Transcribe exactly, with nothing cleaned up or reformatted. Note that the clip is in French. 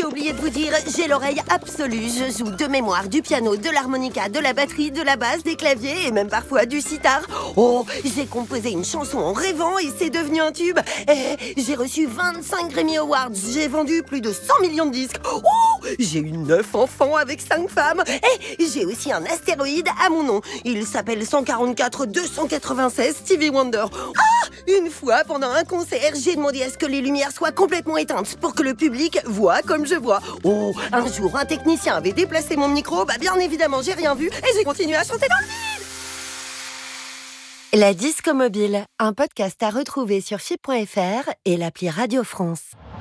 j'ai oublié de vous dire, j'ai l'oreille absolue. Je joue de mémoire du piano, de l'harmonica, de la batterie, de la basse, des claviers et même parfois du sitar. Oh, j'ai composé une chanson en rêvant et c'est devenu un tube. Et j'ai reçu vingt-cinq Grammy Awards. J'ai vendu plus de cent millions de disques. Oh, j'ai eu neuf enfants avec cinq femmes. Et j'ai aussi un astéroïde à mon nom. Il s'appelle cent quarante-quatre deux cent quatre-vingt-seize Stevie Wonder. Ah, une fois, pendant un concert, j'ai demandé à ce que les lumières soient complètement éteintes pour que le public voit comme je vois. Oh, un jour, un technicien avait déplacé mon micro. Bah bien évidemment, j'ai rien vu et j'ai continué à chanter dans le vide. La Disco Mobile, un podcast à retrouver sur F I P point F R et l'appli Radio France.